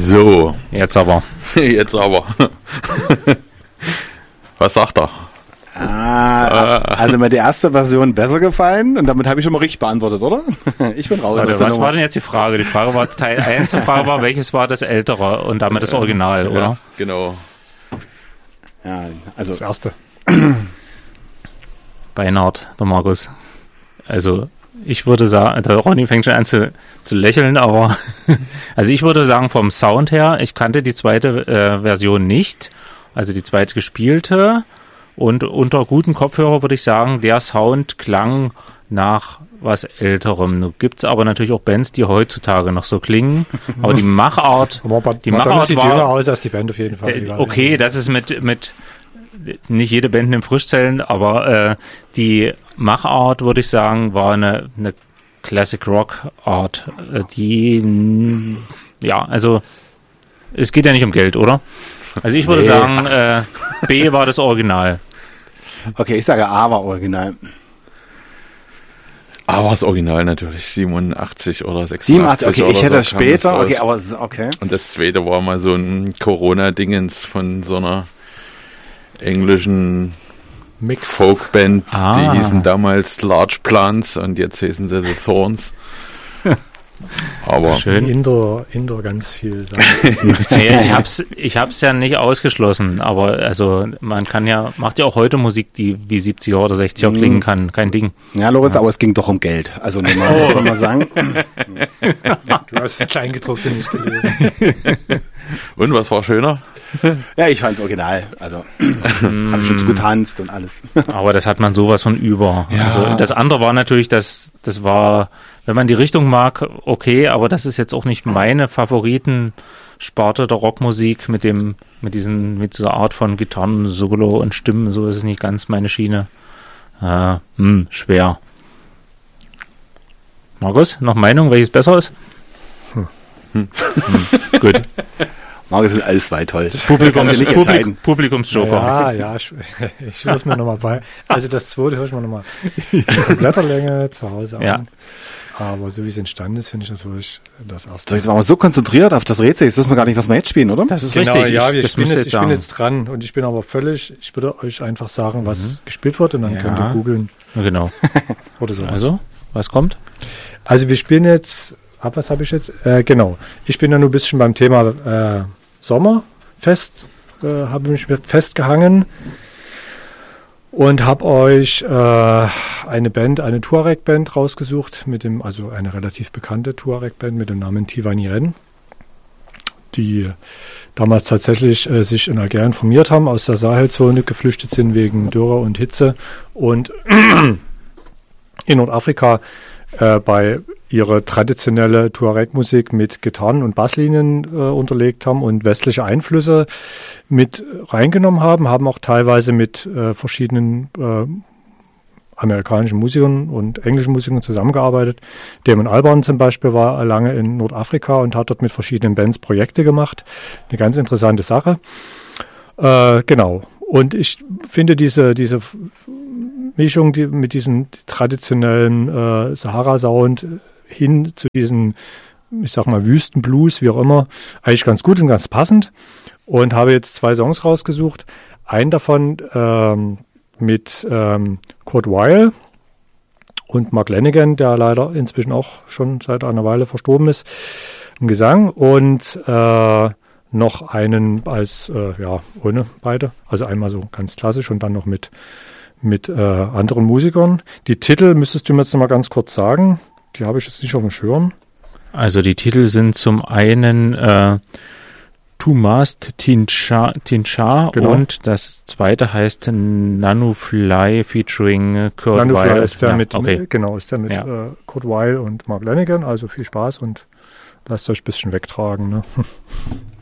So. Jetzt aber. Jetzt aber. Was sagt er? Also mir die erste Version besser gefallen und damit habe ich schon mal richtig beantwortet, oder? Ich bin raus. Warte, was war denn jetzt die Frage? Die Frage war Teil 1, die Frage war, welches war das ältere und damit das Original, oder? Ja, genau. Ja, also Das erste. Beinhard, der Markus. Also ich würde sagen, der Ronny fängt schon an zu lächeln, aber also ich würde sagen vom Sound her, ich kannte die zweite Version nicht, also die zweite gespielte. Und unter guten Kopfhörer würde ich sagen, der Sound klang nach was Älterem. Nun gibt's aber natürlich auch Bands, die heutzutage noch so klingen. Aber die Machart, die Machart war aus als die Band auf jeden Fall. Okay, das ist mit nicht jede Band nimmt Frischzellen, aber die Machart, würde ich sagen, war eine Classic Rock Art. Die, ja, also es geht ja nicht um Geld, oder? Also ich würde sagen, B war das Original. Okay, ich sage A war Original. A war das Original natürlich, 87 oder 86. 87, okay, ich hätte so später, okay, aber okay. Und das zweite war mal so ein Corona-Dingens von so einer englischen Mix. Folkband, die hießen damals Large Plants und jetzt heißen sie The Thorns. Aber Schön. Inder ganz viel sagen. Ja, ich hab's ja nicht ausgeschlossen, aber also man macht ja auch heute Musik, die wie 70er oder 60er klingen kann, kein Ding. Ja, Lorenz, aber es ging doch um Geld. Also nochmal, was soll man sagen? Du hast das Kleingedruckte nicht gelesen. Und was war schöner? Ja, ich fand's Original. Also habe ich schon so getanzt und alles. Aber das hat man sowas von über. Ja. Also das andere war natürlich, das war, wenn man die Richtung mag, okay, aber das ist jetzt auch nicht meine Favoritensparte der Rockmusik mit dieser Art von Gitarren, Solo und Stimmen, so ist es nicht ganz meine Schiene. Schwer. Markus, noch Meinung, welches besser ist? Gut. Markus sind alles zwei toll. Publikumsjoker. Ja, ich höre es mir nochmal bei. Also das zweite höre ich mir nochmal in kompletter Länge zu Hause an. Ja. Aber so wie es entstanden ist, finde ich natürlich das erste. So, jetzt waren wir so konzentriert auf das Rätsel, jetzt wissen wir gar nicht, was wir jetzt spielen, oder? Das ist Genau, richtig. ja, ich bin jetzt dran und ich bin aber ich würde euch einfach sagen, was gespielt wird und dann könnt ihr googeln. Genau. Oder so. Also, was kommt? Also wir spielen jetzt, was habe ich jetzt? Genau, ich bin ja nur ein bisschen beim Thema Sommerfest, habe mich festgehangen und habe euch eine Tuareg-Band rausgesucht, also eine relativ bekannte Tuareg-Band mit dem Namen Tivaniren, die damals tatsächlich sich in Algerien formiert haben, aus der Sahelzone geflüchtet sind wegen Dürre und Hitze und in Nordafrika bei ihre traditionelle Tuareg-Musik mit Gitarren und Basslinien unterlegt haben und westliche Einflüsse mit reingenommen haben auch teilweise mit verschiedenen amerikanischen Musikern und englischen Musikern zusammengearbeitet. Damon Albarn zum Beispiel war lange in Nordafrika und hat dort mit verschiedenen Bands Projekte gemacht. Eine ganz interessante Sache. Genau. Und ich finde diese Mischung mit diesem traditionellen Sahara-Sound hin zu diesen, ich sag mal, Wüstenblues, wie auch immer, eigentlich ganz gut und ganz passend. Und habe jetzt 2 Songs rausgesucht. Einen davon mit Kurt Weill und Mark Lanegan, der leider inzwischen auch schon seit einer Weile verstorben ist, im Gesang. Und noch einen ohne beide. Also einmal so ganz klassisch und dann noch mit anderen Musikern. Die Titel müsstest du mir jetzt noch mal ganz kurz sagen. Die habe ich jetzt nicht auf dem Schirm. Also die Titel sind zum einen Tumast Tincha genau. Und das zweite heißt Nanufly featuring Kurt Weill. Nanufly ist der mit Ja. Kurt Weill und Mark Lanegan. Also viel Spaß und lasst euch ein bisschen wegtragen. Ne?